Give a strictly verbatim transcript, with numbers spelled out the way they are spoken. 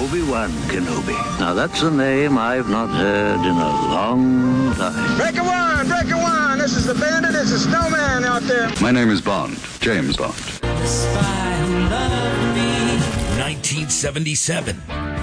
Obi-Wan Kenobi. Now that's a name I've not heard in a long time. Breaker One! Breaker One! This is the Bandit. It's a snowman out there. My name is Bond. James Bond. The Spy Who Loved Me. nineteen seventy-seven.